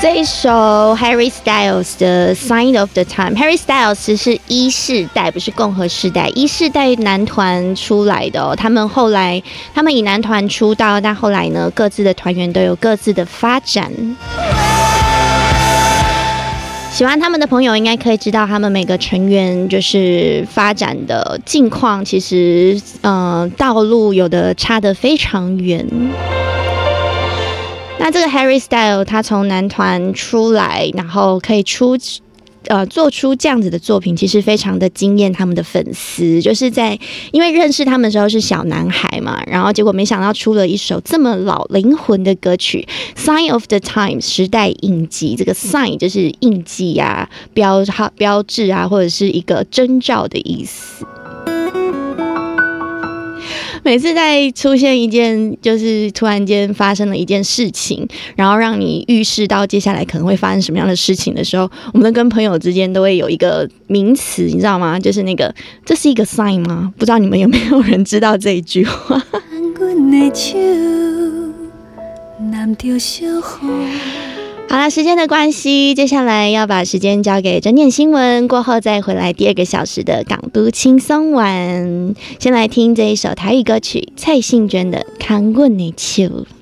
这一首 Harry Styles 的 Sign of the Time。Harry Styles 是1世代，不是共和世代，1世代男团出来的哦。他们以男团出道，但后来呢，各自的团员都有各自的发展。喜欢他们的朋友应该可以知道，他们每个成员就是发展的境况，其实道路有的差得非常远。那这个 Harry Styles 他从男团出来，然后可以做出这样子的作品，其实非常的惊艳他们的粉丝。就是因为认识他们的时候是小男孩嘛，然后结果没想到出了一首这么老灵魂的歌曲 Sign of the Time 时代印记。这个 sign 就是印记啊、标志啊，或者是一个征兆的意思。每次在出现一件就是突然间发生了一件事情，然后让你预示到接下来可能会发生什么样的事情的时候，我们都跟朋友之间都会有一个名词，你知道吗？就是那个这是一个 sign 吗？不知道你们有没有人知道这一句话？好啦，时间的关系，接下来要把时间交给整点新闻，过后再回来第2个小时的港都轻松玩。先来听这一首台语歌曲蔡幸娟的《看阮的手》。